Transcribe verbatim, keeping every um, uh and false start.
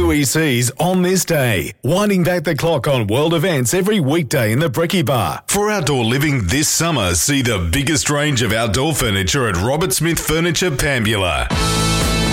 W E C's On This Day, winding back the clock on world events every weekday in the Brekkie Bar. For outdoor living this summer, see the biggest range of outdoor furniture at Robert Smith Furniture, Pambula.